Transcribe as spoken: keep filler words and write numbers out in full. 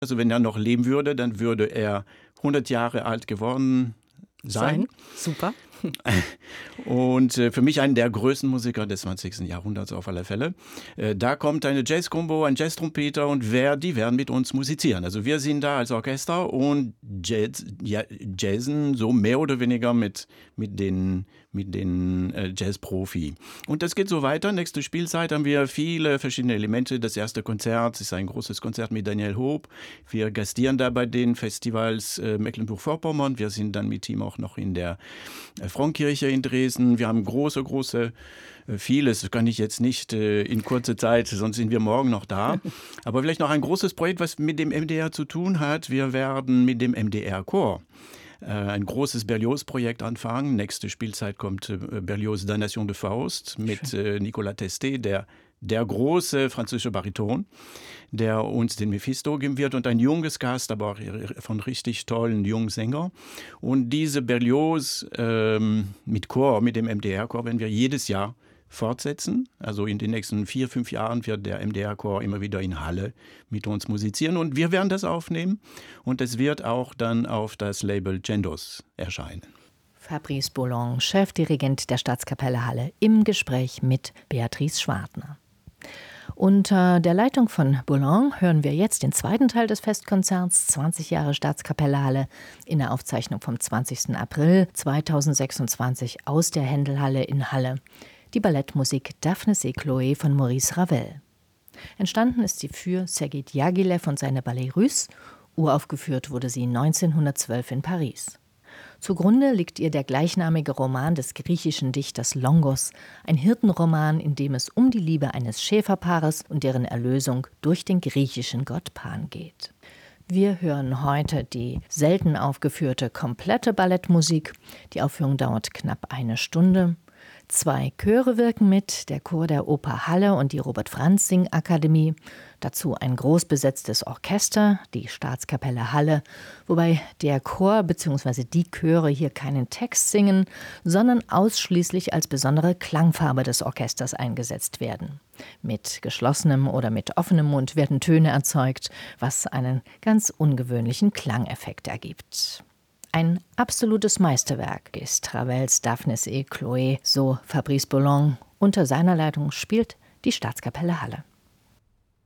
Also wenn er noch leben würde, dann würde er hundert Jahre alt geworden sein. Sein. Super. Und äh, für mich einen der größten Musiker des zwanzigsten Jahrhunderts auf alle Fälle. Äh, da kommt eine Jazz-Combo, ein Jazz-Trompeter und wer, die werden mit uns musizieren. Also wir sind da als Orchester und Jazz, ja, jazzen so mehr oder weniger mit, mit den, mit den äh, Jazz-Profi. Und das geht so weiter. Nächste Spielzeit haben wir viele verschiedene Elemente. Das erste Konzert ist ein großes Konzert mit Daniel Hope. Wir gastieren da bei den Festivals äh, Mecklenburg-Vorpommern. Wir sind dann mit ihm auch noch in der äh, Fronkirche in Dresden. Wir haben große, große, äh, vieles. Das kann ich jetzt nicht äh, in kurzer Zeit, sonst sind wir morgen noch da. Aber vielleicht noch ein großes Projekt, was mit dem M D R zu tun hat. Wir werden mit dem M D R-Chor ein großes Berlioz-Projekt anfangen. Nächste Spielzeit kommt äh, Berlioz Damnation de Faust mit äh, Nicolas Testet, der, der große französische Bariton, der uns den Mephisto geben wird und ein junges Cast, aber auch von richtig tollen jungen Sängern. Und diese Berlioz ähm, mit Chor, mit dem M D R-Chor, werden wir jedes Jahr fortsetzen. Also in den nächsten vier, fünf Jahren wird der M D R-Chor immer wieder in Halle mit uns musizieren und wir werden das aufnehmen und es wird auch dann auf das Label Gendos erscheinen. Fabrice Boulon, Chefdirigent der Staatskapelle Halle, im Gespräch mit Beatrice Schwartner. Unter der Leitung von Boulon hören wir jetzt den zweiten Teil des Festkonzerts zwanzig Jahre Staatskapelle Halle in der Aufzeichnung vom zwanzigsten April zweitausendsechsundzwanzig aus der Händelhalle in Halle. Die Ballettmusik Daphnis et Chloé von Maurice Ravel. Entstanden ist sie für Sergei Diaghilev und seine Ballet Russe. Uraufgeführt wurde sie neunzehnhundertzwölf in Paris. Zugrunde liegt ihr der gleichnamige Roman des griechischen Dichters Longos, ein Hirtenroman, in dem es um die Liebe eines Schäferpaares und deren Erlösung durch den griechischen Gott Pan geht. Wir hören heute die selten aufgeführte komplette Ballettmusik. Die Aufführung dauert knapp eine Stunde. Zwei Chöre wirken mit, der Chor der Oper Halle und die Robert-Franz-Sing-Akademie. Dazu ein großbesetztes Orchester, die Staatskapelle Halle, wobei der Chor bzw. die Chöre hier keinen Text singen, sondern ausschließlich als besondere Klangfarbe des Orchesters eingesetzt werden. Mit geschlossenem oder mit offenem Mund werden Töne erzeugt, was einen ganz ungewöhnlichen Klangeffekt ergibt. Ein absolutes Meisterwerk ist Ravels Daphnis et Chloé, so Fabrice Boulon. Unter seiner Leitung spielt die Staatskapelle Halle.